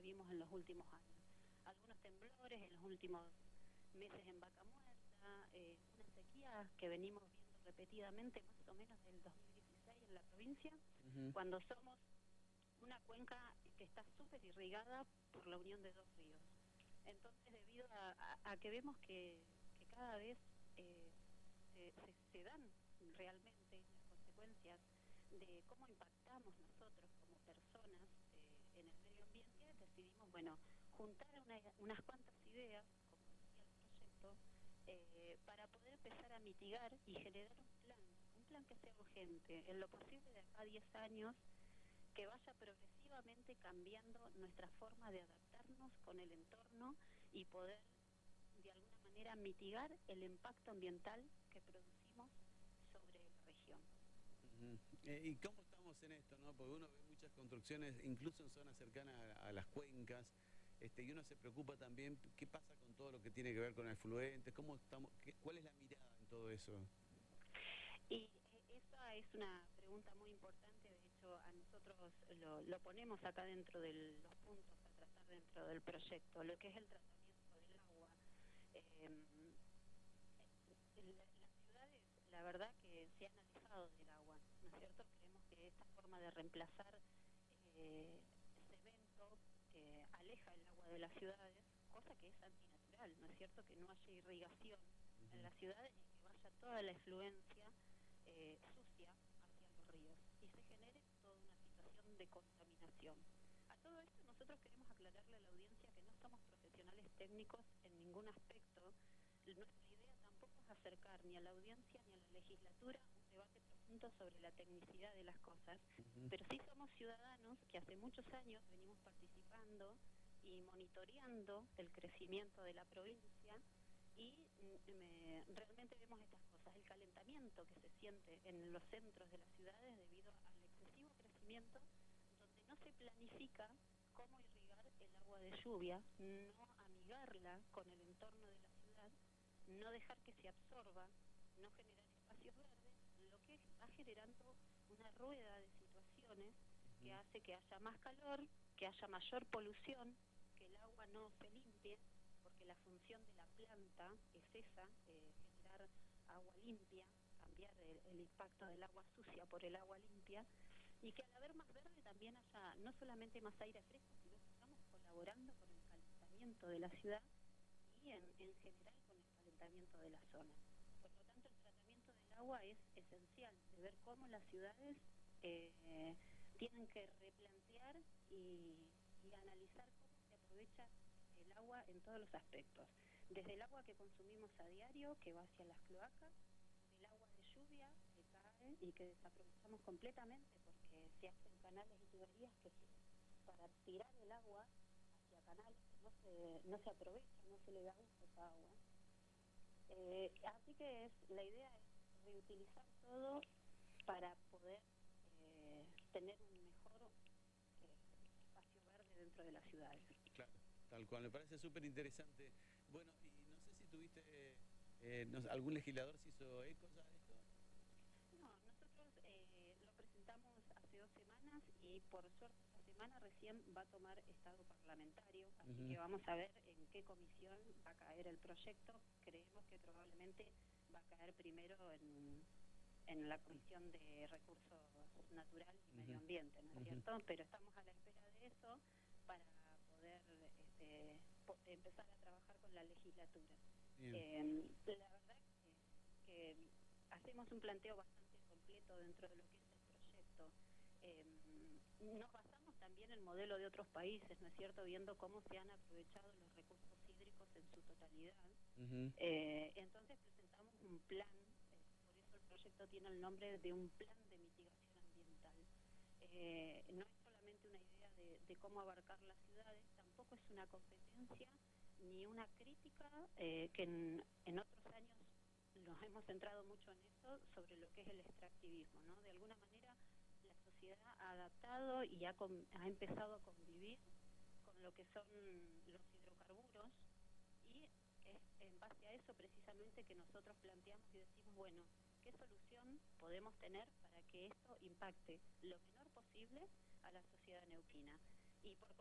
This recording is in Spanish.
vimos en los últimos años. Algunos temblores en los últimos meses en Vaca Muerta, una sequía que venimos viendo repetidamente más o menos del 2016 en la provincia, cuando somos una cuenca que está súper irrigada por la unión de dos ríos. Entonces, debido a que vemos que cada vez se dan realmente las consecuencias de cómo impactamos nosotros como personas en el medio ambiente, decidimos, bueno, juntar unas cuantas ideas, como decía el proyecto, para poder empezar a mitigar y generar un plan que sea urgente, en lo posible de acá a 10 años, que vaya progresivamente cambiando nuestra forma de adaptarnos con el entorno y poder de alguna manera mitigar el impacto ambiental que producimos sobre la región. ¿Y cómo estamos en esto, no? Porque uno ve muchas construcciones, incluso en zonas cercanas a las cuencas, y uno se preocupa también qué pasa con todo lo que tiene que ver con afluentes, cómo estamos, cuál es la mirada en todo eso. Y esa es una pregunta muy importante, de hecho a nosotros lo ponemos acá dentro de los puntos a tratar dentro del proyecto, lo que es el tratamiento del agua. Las ciudades, la verdad que se han alejado del agua, ¿no es cierto? Creemos que esta forma de reemplazar cemento aleja el agua de las ciudades, cosa que es antinatural, ¿no es cierto? Que no haya irrigación en las ciudades y que vaya toda la efluencia sucia hacia los ríos y se genere toda una situación de contaminación. A todo esto nosotros queremos aclararle a la audiencia que no somos profesionales técnicos en ningún aspecto. Nuestra idea tampoco es acercar ni a la audiencia ni a la legislatura un debate profundo sobre la tecnicidad de las cosas, pero sí somos ciudadanos que hace muchos años venimos participando y monitoreando el crecimiento de la provincia y realmente vemos estas cosas, el calentamiento que se siente en los centros de las ciudades debido al excesivo crecimiento, donde no se planifica cómo irrigar el agua de lluvia, no amigarla con el entorno de la ciudad, no dejar que se absorba, no generar espacios verdes, lo que va generando una rueda de situaciones que hace que haya más calor, que haya mayor polución, que el agua no se limpie, porque la función de la planta es esa, generar agua limpia, cambiar el impacto del agua sucia por el agua limpia, y que al haber más verde también haya no solamente más aire fresco, sino que estamos colaborando con el calentamiento de la ciudad y en general con el calentamiento de la zona. Por lo tanto, el tratamiento del agua es esencial, de ver cómo las ciudades tienen que replantear y analizar cómo se aprovecha el agua en todos los aspectos, desde el agua que consumimos a diario, que va hacia las cloacas, el agua de lluvia que cae y que desaprovechamos completamente porque se hacen canales y tuberías que para tirar el agua hacia canales que no se aprovecha, no se le da uso a esa agua. Así que la idea es reutilizar todo para poder tener un mejor espacio verde dentro de las ciudades. Claro, tal cual, me parece súper interesante. Bueno, y no sé si tuviste, algún legislador se hizo eco ya de esto. No, nosotros lo presentamos hace 2 semanas y por suerte esta semana recién va a tomar estado parlamentario, así que vamos a ver en qué comisión va a caer el proyecto. Creemos que probablemente va a caer primero en la Comisión de Recursos Naturales y Medio Ambiente, ¿no es cierto? Pero estamos a la espera de eso para poder empezar a trabajar con la legislatura. La verdad que hacemos un planteo bastante completo dentro de lo que es el proyecto. Nos basamos también en el modelo de otros países, ¿no es cierto? Viendo cómo se han aprovechado los recursos hídricos en su totalidad. Entonces presentamos un plan, por eso el proyecto tiene el nombre de un plan de mitigación ambiental. No es solamente una idea de cómo abarcar las ciudades, tampoco es una competencia ni una crítica que en otros años nos hemos centrado mucho en eso, sobre lo que es el extractivismo, ¿no? De alguna manera la sociedad ha adaptado y ha empezado a convivir con lo que son los hidrocarburos y es en base a eso precisamente que nosotros planteamos y decimos, bueno, ¿qué solución podemos tener para que esto impacte lo menor posible a la sociedad neuquina? Y por